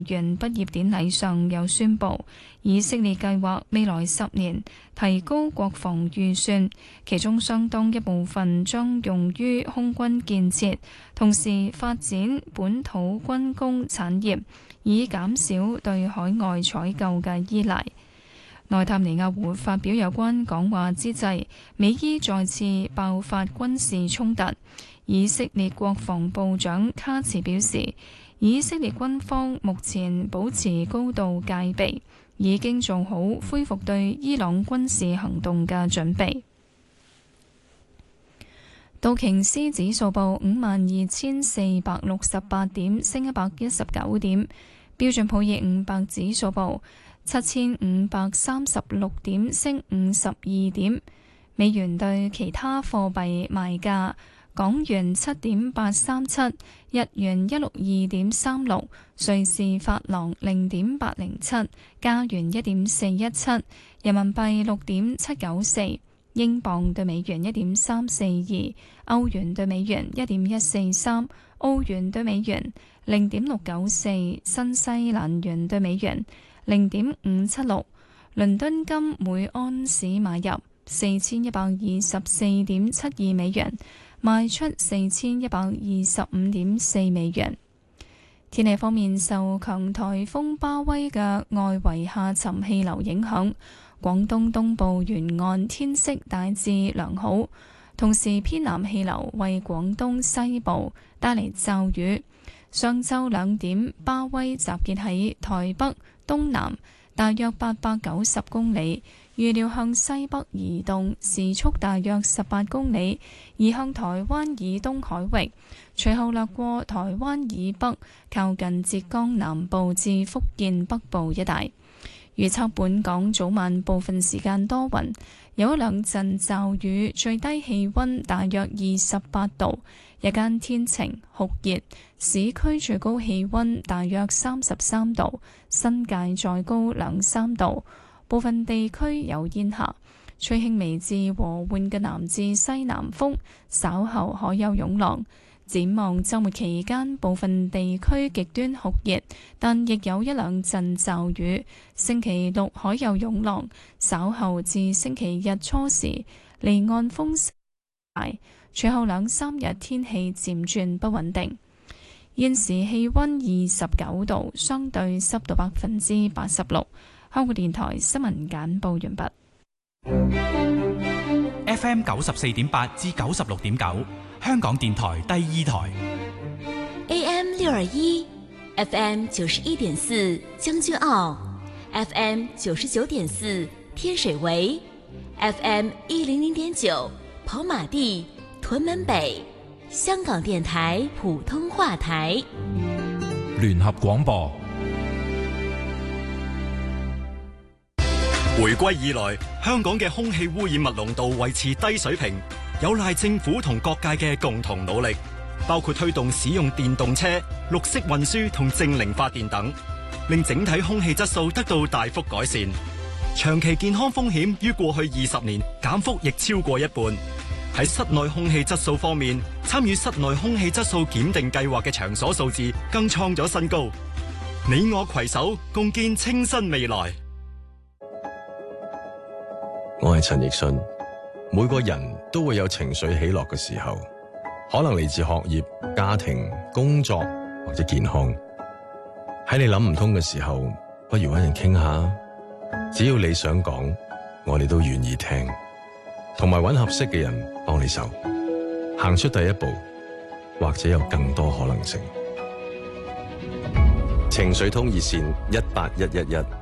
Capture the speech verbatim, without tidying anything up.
員畢業典禮上又宣布，以色列計劃未來十年提高國防預算，其中相當一部分將用於空軍建設，同時發展本土軍工產業，以減少對海外採購嘅依賴。內塔尼亞胡發表有關講話之際，美伊再次爆發軍事衝突。以色列國防部長卡茨表示，以色列軍方目前保持高度戒備，已經做好恢復對伊朗軍事行動嘅準備。道瓊斯指數報五萬二千四百六十八點，升一百一十九點。標準普爾五百指數報七千五百三十六點，升五十二點。美元對其他貨幣賣價。港元七點八三七，日元一六二點三六，瑞士法郎零點八零七，加元一點四一七，人民幣六點七九四，英鎊對美元一點三四二，歐元對美元一點一四三，澳元對美元零點六九四，新西蘭元對美元零點五七六。倫敦金每安士買入四千一百二十四點七二美元。賣出四千一百二十五點四美元。天氣方面，受強颱風巴威嘅外圍下沉氣流影響，廣東東部沿岸天色大致良好，同時偏南氣流為廣東西部帶嚟驟雨。上晝兩點，巴威集結喺台北東南大約八百九十公里，預料向西北移動，時速大約十八公里，移向台灣以東海域，隨後掠過台灣以北，靠近浙江南部至福建北部一帶。預測本港早晚部分時間多雲，有一兩陣驟雨，最低氣溫大約二十八度，日間天晴酷熱，市區最高氣溫大約三十三度，新界再高兩三度，部分地區有煙霞，吹輕微至和緩嘅南至西南風，稍後可有湧浪。展望週末期間，部分地區極端酷熱，但亦有一兩陣驟雨。星期六可有湧浪，稍後至星期日初時離岸風大，隨後兩三日天氣漸轉不穩定。現時氣溫二十九度，相對濕度百分之八十六。香港電台新聞簡報完畢。 F M 九十四點八至九十六點九，香港電台第二台。 A M 六二一，F M 九十一點四將軍澳 ，F M 九十九點四天水圍 ，F M 一零零點九跑馬地屯門北，香港電台普通話台。 聯合廣播。 回歸以來，香港嘅空氣污染物濃度維持低水平，有賴政府同各界嘅共同努力，包括推動使用電動車、綠色運輸同淨零發電等，令整體空氣質素得到大幅改善。長期健康風險於過去二十年減幅亦超過一半。喺室內空氣質素方面，參與室內空氣質素檢定計劃嘅場所數字更創咗新高。你我攜手共建清新未來。 我係陳奕迅。每個人都會有情緒起落嘅時候，可能嚟自學業、家庭、工作或者健康。喺你諗唔通嘅時候，不如揾人傾下。只要你想講，我哋都願意聽，同埋揾合適嘅人幫你手，行出第一步，或者有更多可能性。情緒通熱線一八一一一。